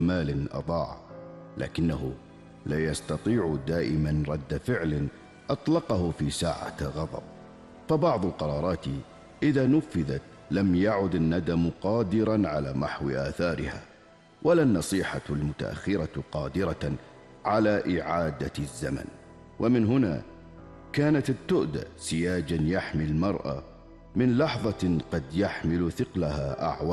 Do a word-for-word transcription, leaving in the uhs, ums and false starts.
مال أضاع، لكنه لا يستطيع دائما رد فعل أطلقه في ساعة غضب. فبعض القرارات إذا نفذت لم يعد الندم قادرا على محو آثارها، ولا النصيحة المتأخرة قادرة على إعادة الزمن. ومن هنا كانت التؤدة سياجا يحمي المرأة من لحظة قد يحمل ثقلها أعوام.